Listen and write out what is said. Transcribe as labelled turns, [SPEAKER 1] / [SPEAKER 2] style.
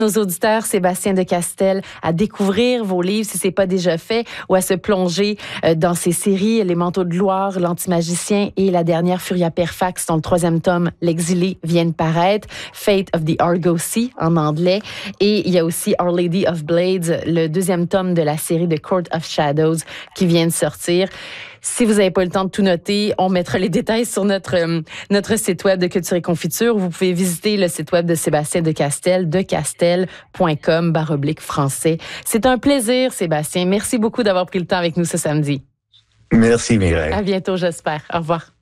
[SPEAKER 1] Nos auditeurs, Sébastien de Castel, à découvrir vos livres si c'est pas déjà fait ou à se plonger dans ces séries, Les Manteaux de gloire, L'Antimagicien et la dernière Furia Perfax, dont le 3e tome, L'Exilé, vient de paraître. Fate of the Argosy en anglais. Et il y a aussi Our Lady of Blades, le 2e tome de la série de Court of Shadows qui vient de sortir. Si vous n'avez pas le temps de tout noter, on mettra les détails sur notre site web de Culture et Confiture. Vous pouvez visiter le site web de Sébastien de Castel, decastel.com/français. C'est un plaisir, Sébastien. Merci beaucoup d'avoir pris le temps avec nous ce samedi.
[SPEAKER 2] Merci, Mireille.
[SPEAKER 1] À bientôt, j'espère. Au revoir.